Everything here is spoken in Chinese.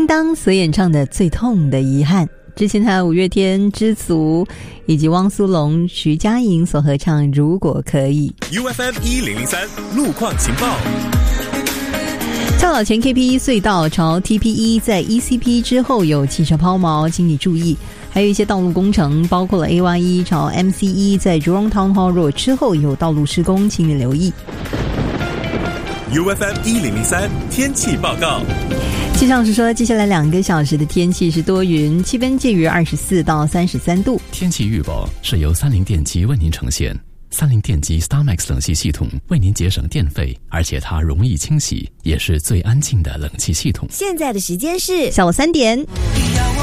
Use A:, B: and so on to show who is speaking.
A: 叮当所演唱的《最痛的遗憾》，之前还有五月天、知足以及汪苏泷、徐佳莹所合唱《如果可以》。
B: UFM1003 路况情报。
A: 较早前 KP 隧道朝 TP1 在 ECP 之后有汽车抛锚，请你注意。还有一些道路工程，包括了 AY1 朝 MC1 在 Jurong Town Hall Road 之后有道路施工，请你留意。
B: UFM1003 天气报告。
A: 气象是说，接下来2个小时的天气是多云，气温介于24到33度。
C: 天气预报是由三菱电机为您呈现。三菱电机 StarMax 冷气系统为您节省电费，而且它容易清洗，也是最安静的冷气系统。
D: 现在的时间是
A: 下午3点。